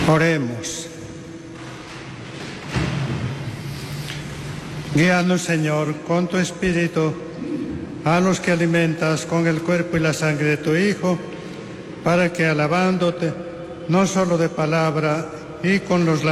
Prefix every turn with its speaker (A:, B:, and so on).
A: Oremos. Guíanos, Señor, con tu Espíritu, a los que alimentas con el cuerpo y la sangre de tu Hijo, para que alabándote, no solo de palabra y con los labios,